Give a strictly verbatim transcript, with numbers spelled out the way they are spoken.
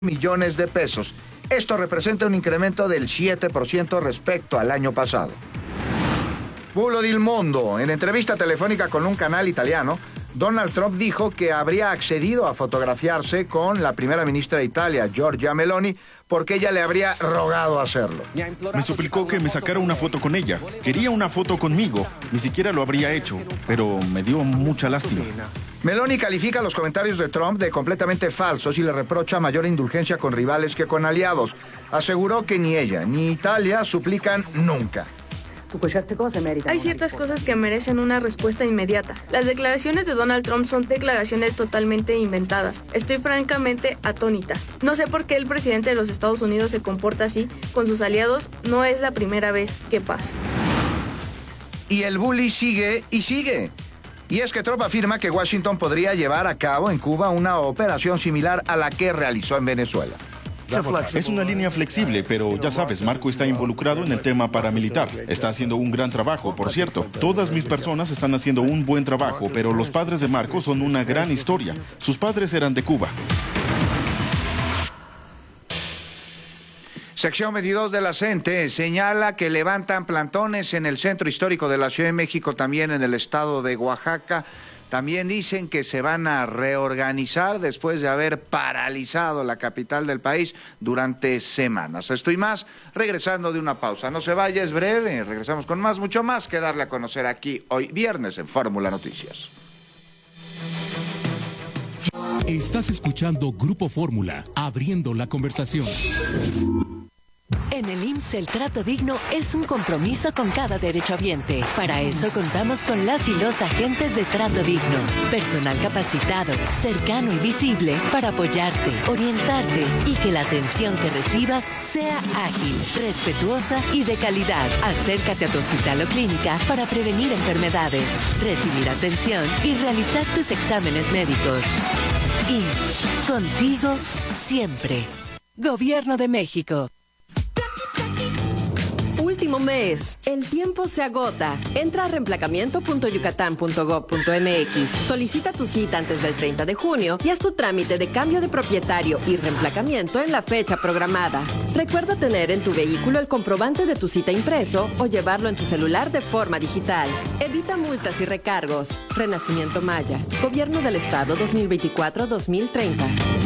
millones de pesos. Esto representa un incremento del siete por ciento respecto al año pasado. Bulo del Mundo. En entrevista telefónica con un canal italiano, Donald Trump dijo que habría accedido a fotografiarse con la primera ministra de Italia, Giorgia Meloni, porque ella le habría rogado hacerlo. Me suplicó que me sacara una foto con ella. Quería una foto conmigo. Ni siquiera lo habría hecho, pero me dio mucha lástima. Meloni califica los comentarios de Trump de completamente falsos y le reprocha mayor indulgencia con rivales que con aliados. Aseguró que ni ella ni Italia suplican nunca. Hay ciertas cosas que merecen una respuesta inmediata. Las declaraciones de Donald Trump son declaraciones totalmente inventadas. Estoy francamente atónita. No sé por qué el presidente de los Estados Unidos se comporta así con sus aliados. No es la primera vez que pasa. Y el bully sigue y sigue. Y es que Trump afirma que Washington podría llevar a cabo en Cuba una operación similar a la que realizó en Venezuela. Es una línea flexible, pero ya sabes, Marco está involucrado en el tema paramilitar. Está haciendo un gran trabajo, por cierto. Todas mis personas están haciendo un buen trabajo, pero los padres de Marco son una gran historia. Sus padres eran de Cuba. Sección veintidós de la CENTE señala que levantan plantones en el centro histórico de la Ciudad de México, también en el estado de Oaxaca. También dicen que se van a reorganizar después de haber paralizado la capital del país durante semanas. Esto y más, regresando de una pausa. No se vaya, es breve. Regresamos con más, mucho más que darle a conocer aquí hoy viernes en Fórmula Noticias. Estás escuchando Grupo Fórmula, abriendo la conversación. En el I M S S el trato digno es un compromiso con cada derechohabiente. Para eso contamos con las y los agentes de trato digno. Personal capacitado, cercano y visible para apoyarte, orientarte y que la atención que recibas sea ágil, respetuosa y de calidad. Acércate a tu hospital o clínica para prevenir enfermedades, recibir atención y realizar tus exámenes médicos. I M S S, contigo siempre. Gobierno de México. Último mes. El tiempo se agota. Entra a reemplacamiento punto yucatán punto gob punto eme equis. Solicita tu cita antes del treinta de junio y haz tu trámite de cambio de propietario y reemplacamiento en la fecha programada. Recuerda tener en tu vehículo el comprobante de tu cita impreso o llevarlo en tu celular de forma digital. Evita multas y recargos. Renacimiento Maya. Gobierno del Estado dos mil veinticuatro a dos mil treinta.